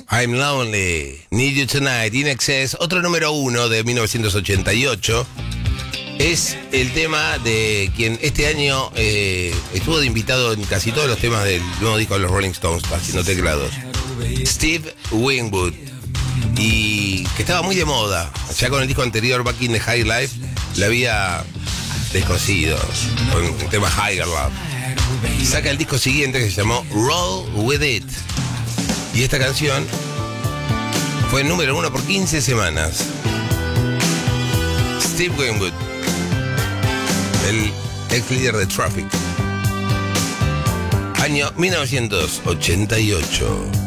I'm Lonely, Need You Tonight, In Excess, otro número 1 de 1988. Es el tema de quien este año estuvo de invitado en casi todos los temas del nuevo disco de los Rolling Stones, haciendo teclados. Steve Winwood. Y que estaba muy de moda. Ya con el disco anterior, Back in the High Life, le había descosido con el tema Higher Love. Saca el disco siguiente que se llamó Roll With It. Y esta canción fue el número 1 por 15 semanas. Steve Winwood, el ex líder de Traffic. Año 1988.